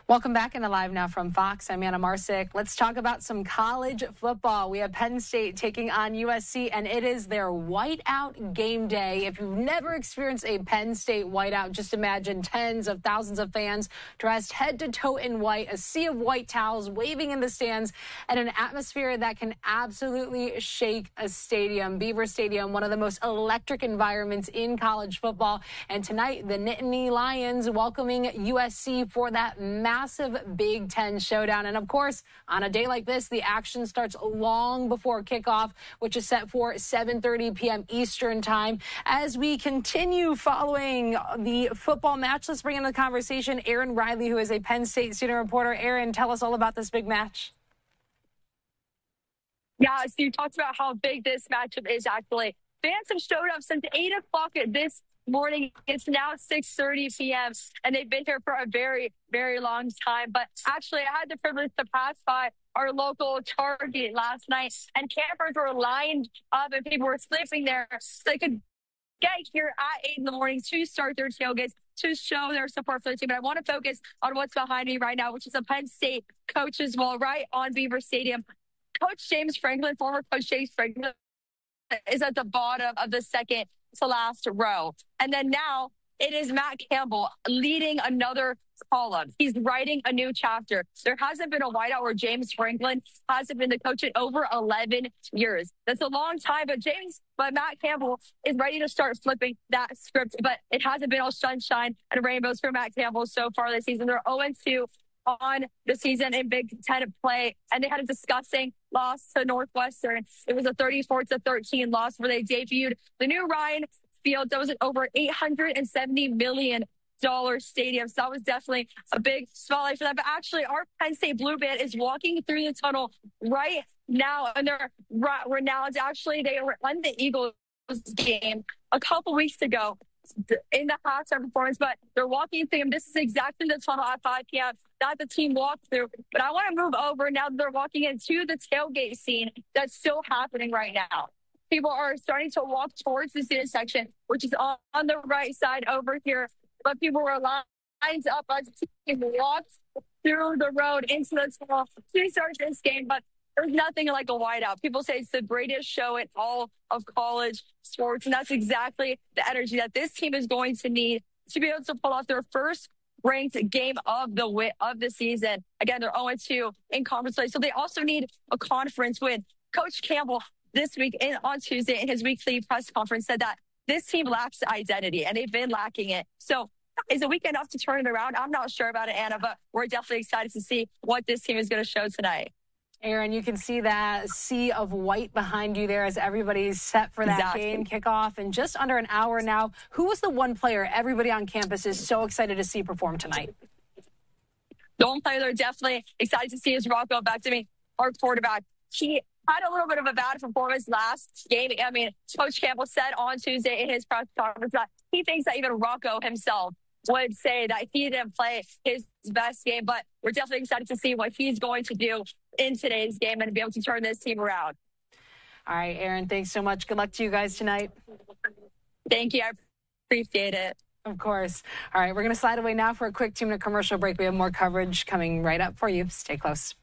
Welcome back into Live Now from Fox. I'm Anna Marsick. Let's talk about some college football. We have Penn State taking on USC, and it is their whiteout game day. If you've never experienced a Penn State whiteout, just imagine tens of thousands of fans dressed head to toe in white, a sea of white towels waving in the stands, and an atmosphere that can absolutely shake a stadium. Beaver Stadium, one of the most electric environments in college football. And tonight, the Nittany Lions welcoming USC for that massive Big Ten showdown. And of course, on a day like this, the action starts long before kickoff, which is set for 7:30 p.m. Eastern time. As we continue following the football match, let's bring in the conversation Aaron Riley, who is a Penn State student reporter. Aaron, tell us all about this big match. Yeah, so you talked about how big this matchup is actually. Fans have showed up since 8 o'clock this morning. It's now 6:30 p.m. and they've been here for a very, very long time. But actually, I had the privilege to pass by our local Target last night, and campers were lined up and people were sleeping there so they could get here at 8 in the morning to start their tailgates, to show their support for the team. But I want to focus on what's behind me right now, which is a Penn State coach's wall right on Beaver Stadium. Coach James Franklin, former Coach James Franklin, is at the bottom of the second to last row. And then now it is Matt Campbell leading another column. He's writing a new chapter. There hasn't been a whiteout where James Franklin hasn't been the coach in over 11 years. That's a long time, but Matt Campbell is ready to start flipping that script. But it hasn't been all sunshine and rainbows for Matt Campbell so far this season. They're 0-2 on the season in Big Ten play, and they had a disgusting loss to Northwestern. It was a 34-13 loss where they debuted the new Ryan Field. That was an over $870 million stadium. So that was definitely a big spotlight for them. But actually, our Penn State Blue Band is walking through the tunnel right now, and they're renowned. Actually, they were on the Eagles game a couple weeks ago in the halftime performance, but they're walking through them. This is exactly the tunnel at 5 p.m. that the team walked through. But I want to move over now that they're walking into the tailgate scene that's still happening right now. People are starting to walk towards this intersection, which is on the right side over here. But people were lined up as the team walked through the road into the tunnel to start this game. But there's nothing like a whiteout. People say it's the greatest show in all of college sports, and that's exactly the energy that this team is going to need to be able to pull off their first ranked game of the season. Again, they're 0-2 in conference play, so they also need a conference win. Coach Campbell this week on Tuesday in his weekly press conference said that this team lacks identity, and they've been lacking it. So is a week enough to turn it around? I'm not sure about it, Anna, but we're definitely excited to see what this team is going to show tonight. Aaron, you can see that sea of white behind you there as everybody's set for that game kickoff in just under an hour now. Who was the one player everybody on campus is so excited to see perform tonight? The one player they're definitely excited to see is Rocco Bechtamy, our quarterback. He had a little bit of a bad performance last game. I mean, Coach Campbell said on Tuesday in his press conference that he thinks that even Rocco himself would say that he didn't play his best game, but we're definitely excited to see what he's going to do in today's game and be able to turn this team around. All right, Aaron, thanks so much. Good luck to you guys tonight. Thank you. I appreciate it. Of course. All right, we're going to slide away now for a quick 2-minute commercial break. We have more coverage coming right up for you. Stay close.